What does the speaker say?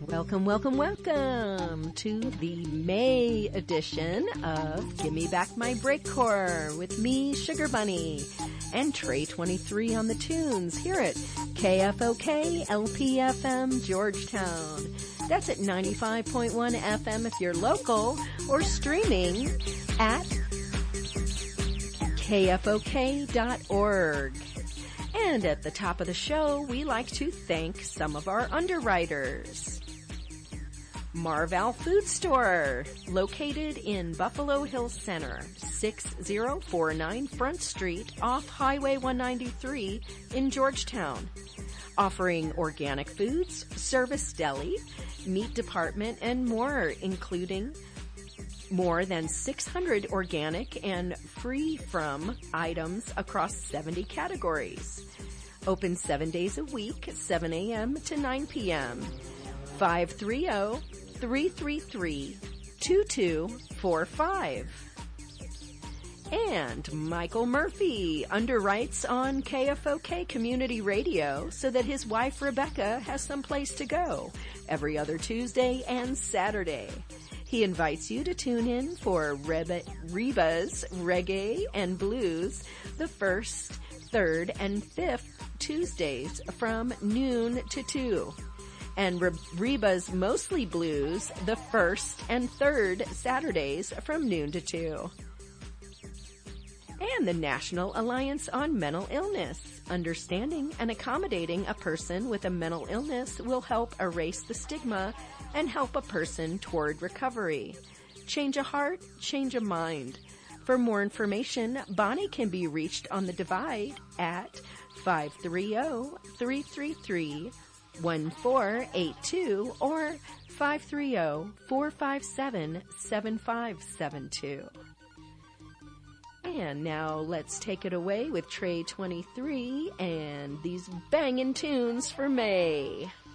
Welcome, welcome, welcome to the May edition of Gimme Back My Breakcore with me, Sugar Bunny, and Trey 23 on the tunes here at KFOK LPFM Georgetown. That's at 95.1 FM if you're local, or streaming at kfok.org. And at the top of the show, we like to thank some of our underwriters. Marval Food Store, located in Buffalo Hills Center, 6049 Front Street off Highway 193 in Georgetown. Offering organic foods, service deli, meat department, and more, including more than 600 organic and free from items across 70 categories. Open 7 days a week, 7 a.m. to 9 p.m. 530-333-2245. And Michael Murphy underwrites on KFOK Community Radio so that his wife Rebecca has some place to go every other Tuesday and Saturday. He invites you to tune in for Reba's Reggae and Blues the first, third, and fifth Tuesdays from noon to 2. And Reba's Mostly Blues the first and third Saturdays from noon to 2. And the National Alliance on Mental Illness. Understanding and accommodating a person with a mental illness will help erase the stigma and help a person toward recovery. Change a heart, change a mind. For more information, Bonnie can be reached on the Divide at 530-333-1482 or 530-457-7572. And now let's take it away with Trey 23 and these bangin' tunes for May.